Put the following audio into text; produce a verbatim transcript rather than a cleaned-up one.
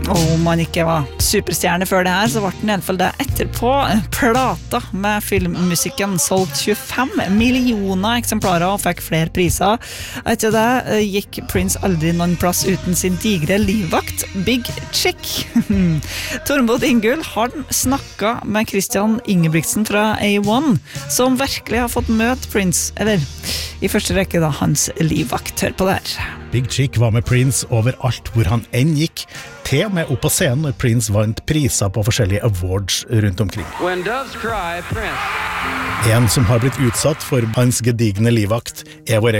Om han ikke var superstjerne før det her, så ble han i alle fall det etterpå. Plata med filmmusikken solgt tjuefem millioner eksemplarer og fikk flere priser. Etter det gikk Prince aldri noen plass uten sin digre livvakt, Big Chick. Tormod Ingull har snakket med Christian Ingebrigtsen fra A one, som virkelig har fått møte Prince, eller i første rekke da hans livvakt. Hør på det her. Big Chick var med Prince overalt hvor han enn gikk, til og med opp på scenen når Prince vant priser på forskjellige awards rundt omkring. When doves cry, Prince. En som har blitt utsatt for hans gedigne livvakt er vår